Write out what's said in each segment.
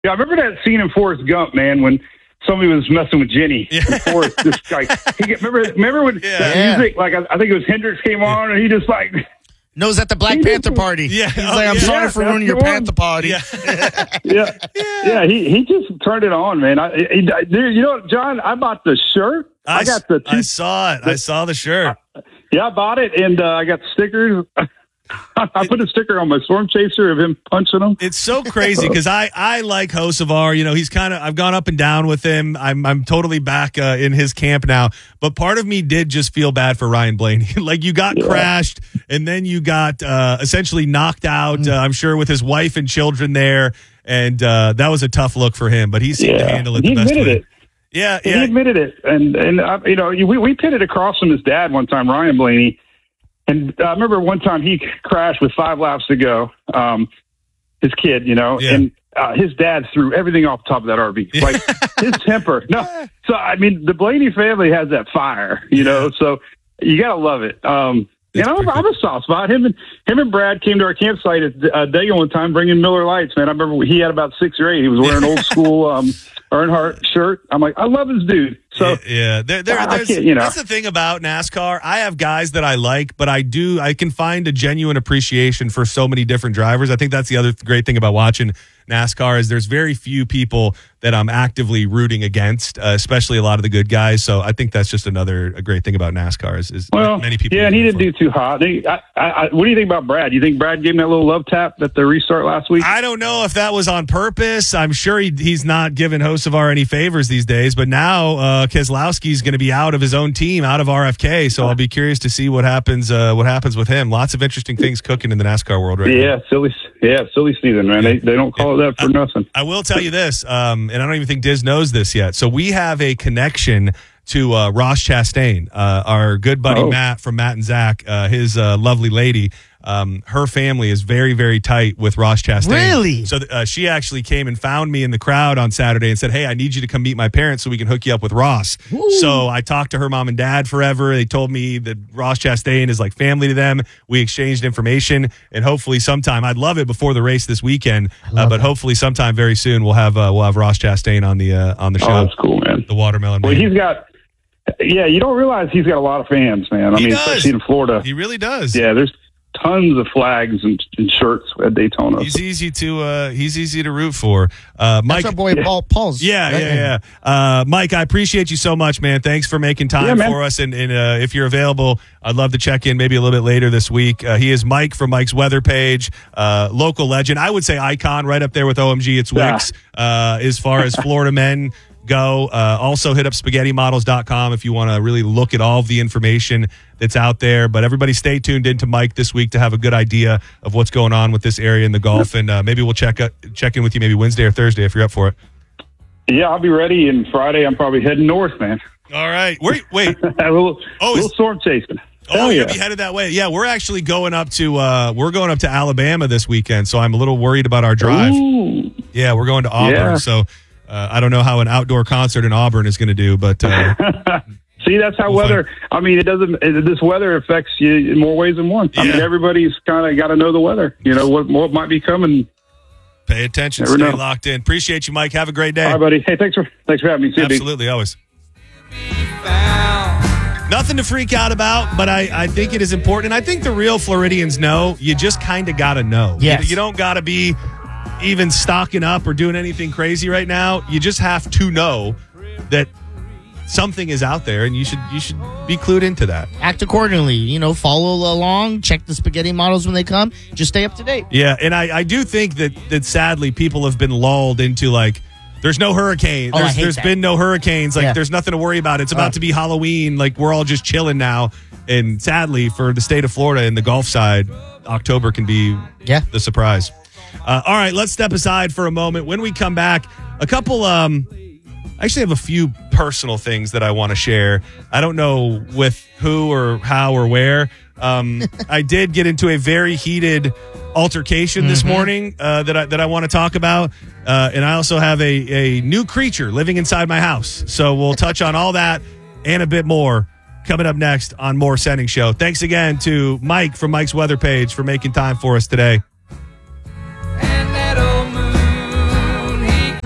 Yeah, I remember that scene in Forrest Gump, man, when somebody was messing with Jenny. Forrest, this guy. Remember when that music? Like I think it was Hendrix came on, and he just like. No, it was at the Black Panther party. Yeah. He's like, I'm sorry for ruining your Panther party. Yeah. He just turned it on, man. Dude, you know what, John? I bought the shirt. I saw it. I saw the shirt. I bought it, and I got stickers. I put a sticker on my storm chaser of him punching him. It's so crazy because I like Hocevar. You know, he's I've gone up and down with him. I'm totally back in his camp now. But part of me did just feel bad for Ryan Blaney. Like you got crashed and then you got essentially knocked out, I'm sure, with his wife and children there. And that was a tough look for him, but he seemed to handle it the best way. He admitted it. Yeah. He admitted it. And you know, we pitted across from his dad one time, Ryan Blaney. And I remember one time he crashed with 5 laps to go, his kid, you know, and his dad threw everything off the top of that RV. Like his temper. No. So, I mean, the Blaney family has that fire, you know, so you got to love it. I'm a soft spot. Him and Brad came to our campsite at Dagan one time bringing Miller Lights, man. I remember he had about 6 or 8. He was wearing an old school Earnhardt shirt. I'm like, I love this dude. So that's the thing about NASCAR. I have guys that I like, but I can find a genuine appreciation for so many different drivers. I think that's the other great thing about watching NASCAR is there's very few people that I'm actively rooting against, especially a lot of the good guys. So I think that's just a great thing about NASCAR is many people. Yeah, and he didn't do too hot. What do you think about Brad? You think Brad gave him that little love tap at the restart last week? I don't know if that was on purpose. I'm sure he's not giving Hocevar any favors these days, but now Keselowski's going to be out of his own team, out of RFK. So I'll be curious to see what happens with him. Lots of interesting things cooking in the NASCAR world right now. Silly season, man. They don't call it that for nothing. I will tell you this, and I don't even think Diz knows this yet. So we have a connection to Ross Chastain, our good buddy Matt from Matt and Zach, his lovely lady. Her family is very, very tight with Ross Chastain. Really? So she actually came and found me in the crowd on Saturday and said, hey, I need you to come meet my parents so we can hook you up with Ross. Ooh. So I talked to her mom and dad forever. They told me that Ross Chastain is like family to them. We exchanged information, and hopefully sometime, I'd love it before the race this weekend, but hopefully sometime very soon we'll have Ross Chastain on the show. Oh, that's cool, man. The Watermelon Man. He's got... Yeah, you don't realize he's got a lot of fans, man. Especially in Florida. He really does. Yeah, there's tons of flags and shirts at Daytona. He's easy to root for. Mike, that's our boy Paul's. Yeah. Mike, I appreciate you so much, man. Thanks for making time for us. And if you're available, I'd love to check in maybe a little bit later this week. He is Mike from Mike's Weather Page, local legend. I would say icon, right up there with OMG. It's Wicks as far as Florida men go. Also hit up spaghettymodels.com if you want to really look at all of the information that's out there. But everybody stay tuned into Mike this week to have a good idea of what's going on with this area in the Gulf. And maybe we'll check in with you maybe Wednesday or Thursday if you're up for it. Yeah, I'll be ready. And Friday, I'm probably heading north, man. All right. Wait. a little storm chasing. You'll be headed that way. Yeah, we're actually going up to Alabama this weekend. So I'm a little worried about our drive. Ooh. Yeah, we're going to Auburn. Yeah. So I don't know how an outdoor concert in Auburn is going to do, but see, that's how weather. It doesn't. This weather affects you in more ways than one. Yeah. Everybody's kind of got to know the weather. You know what might be coming. Pay attention. Stay locked in. Appreciate you, Mike. Have a great day. All right, buddy. Hey, thanks for having me. See Absolutely, always. Nothing to freak out about, but I think it is important. And I think the real Floridians know. You just kind of got to know. Yes. You don't got to be even stocking up or doing anything crazy right now. You just have to know that something is out there, and you should be clued into that. Act accordingly. Follow along. Check the spaghetti models when they come. Just stay up to date. Yeah, and I do think that sadly people have been lulled into there's no hurricane. There's been no hurricanes. There's nothing to worry about. It's about to be Halloween. We're all just chilling now. And sadly, for the state of Florida and the Gulf side, October can be the surprise. All right, let's step aside for a moment. When we come back, a couple, I actually have a few personal things that I want to share. I don't know with who or how or where. I did get into a very heated altercation this morning that I want to talk about. And I also have a new creature living inside my house. So we'll touch on all that and a bit more coming up next on More Sending Show. Thanks again to Mike from Mike's Weather Page for making time for us today. And that old moon, he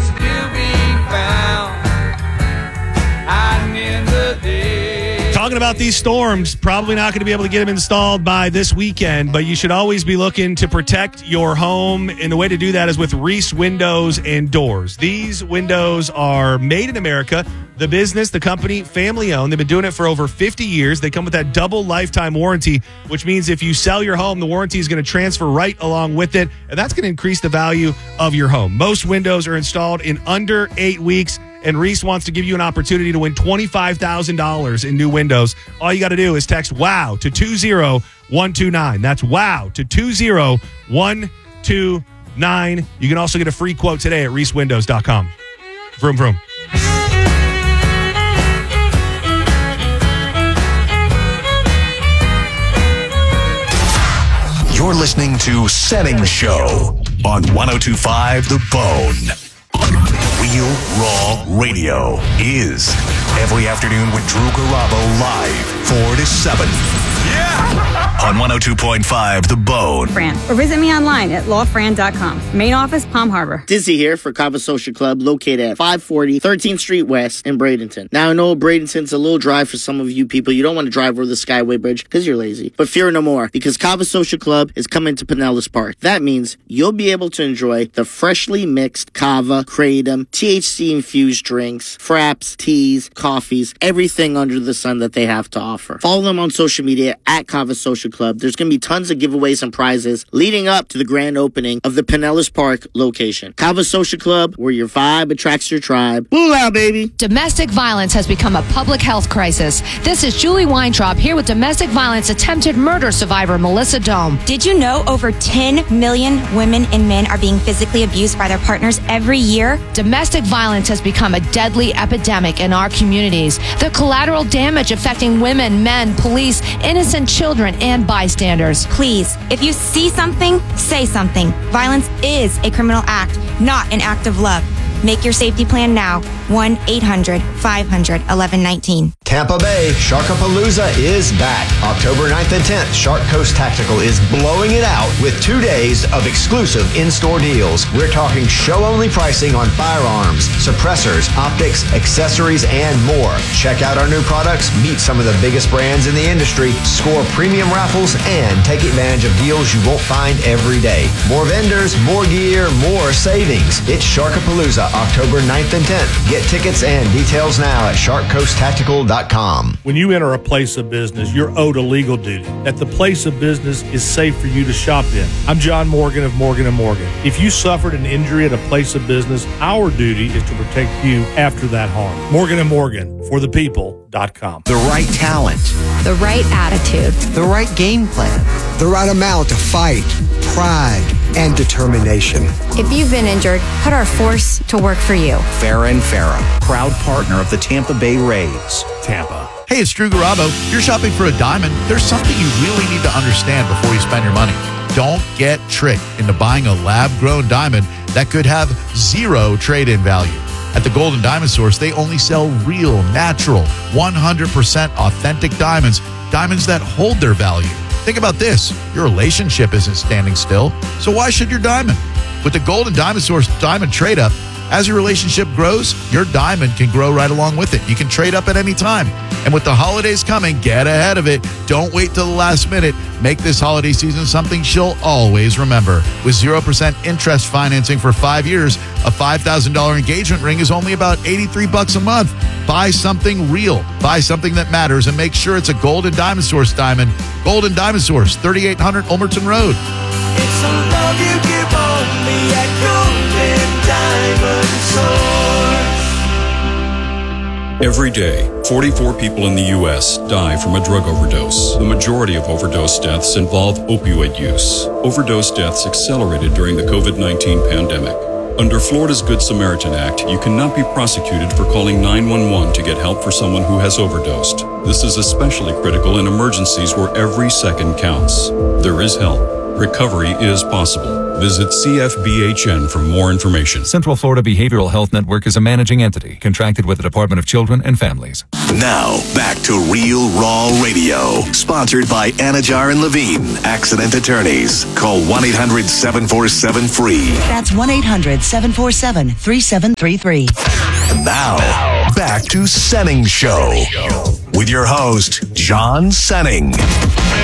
talking about these storms. Probably not going to be able to get them installed by this weekend, but you should always be looking to protect your home. And the way to do that is with Reese Windows and Doors. These windows are made in America. The business, the company, family owned. They've been doing it for over 50 years. They come with that double lifetime warranty, which means if you sell your home, the warranty is going to transfer right along with it. And that's going to increase the value of your home. Most windows are installed in under 8 weeks. And Reese wants to give you an opportunity to win $25,000 in new windows. All you got to do is text WOW to 20129. That's WOW to 20129. You can also get a free quote today at reesewindows.com. Vroom, vroom. You're listening to Setting Show on 102.5 The Bone. Real Raw Radio is every afternoon with Drew Garabo live 4 to 7. Yeah! On 102.5 The Bone. Fran. Or visit me online at lawfran.com. Main office, Palm Harbor. Dizzy here for Cava Social Club, located at 540 13th Street West in Bradenton. Now, I know Bradenton's a little drive for some of you people. You don't want to drive over the Skyway Bridge because you're lazy. But fear no more, because Cava Social Club is coming to Pinellas Park. That means you'll be able to enjoy the freshly mixed Cava, Kratom, THC-infused drinks, fraps, teas, coffees, everything under the sun that they have to offer. Follow them on social media at Cava Social Club. There's going to be tons of giveaways and prizes leading up to the grand opening of the Pinellas Park location. Cava Social Club, where your vibe attracts your tribe. Blue out, baby. Domestic violence has become a public health crisis. This is Julie Weintraub here with domestic violence attempted murder survivor Melissa Dome. Did you know over 10 million women and men are being physically abused by their partners every year? Domestic violence has become a deadly epidemic in our communities. The collateral damage affecting women, men, police, innocent children, and bystanders. Please, if you see something, say something. Violence is a criminal act, not an act of love. Make your safety plan now. 1-800-500-1119. Tampa Bay Sharkapalooza is back. October 9th and 10th, Shark Coast Tactical is blowing it out with 2 days of exclusive in-store deals. We're talking show-only pricing on firearms, suppressors, optics, accessories, and more. Check out our new products, meet some of the biggest brands in the industry, score premium raffles, and take advantage of deals you won't find every day. More vendors, more gear, more savings. It's Sharkapalooza, October 9th and 10th. Get tickets and details now at sharkcoasttactical.com. When you enter a place of business, you're owed a legal duty that the place of business is safe for you to shop in. I'm John Morgan of Morgan & Morgan. If you suffered an injury at a place of business, our duty is to protect you after that harm. Morgan & Morgan, for the people.com. The right talent. The right attitude. The right game plan. The right amount of fight, pride, and determination. If you've been injured, put our force to work for you. Farah and Farah, proud partner of the Tampa Bay Rays. Tampa. Hey, it's Drew Garabo. If you're shopping for a diamond, there's something you really need to understand before you spend your money. Don't get tricked into buying a lab-grown diamond that could have zero trade-in value. At the Gold and Diamond Source, they only sell real, natural, 100% authentic diamonds, diamonds that hold their value. Think about this. Your relationship isn't standing still, so why should your diamond? With the Gold and Diamond Source Diamond Trade-Up, as your relationship grows, your diamond can grow right along with it. You can trade up at any time. And with the holidays coming, get ahead of it. Don't wait till the last minute. Make this holiday season something she'll always remember. With 0% interest financing for 5 years, a $5,000 engagement ring is only about $83 a month. Buy something real. Buy something that matters, and make sure it's a Gold and Diamond Source diamond. Gold and Diamond Source, 3800 Ulmerton Road. It's a love you give only at Gold and Diamond Source. Every day, 44 people in the U.S. die from a drug overdose. The majority of overdose deaths involve opioid use. Overdose deaths accelerated during the COVID-19 pandemic. Under Florida's Good Samaritan Act, you cannot be prosecuted for calling 911 to get help for someone who has overdosed. This is especially critical in emergencies where every second counts. There is help. Recovery is possible. Visit CFBHN for more information. Central Florida Behavioral Health Network is a managing entity contracted with the Department of Children and Families. Now, back to Real Raw Radio. Sponsored by Anajar and Levine, accident attorneys. Call 1-800-747-FREE. That's 1-800-747-3733. And now, back to Senning Show with your host, John Senning.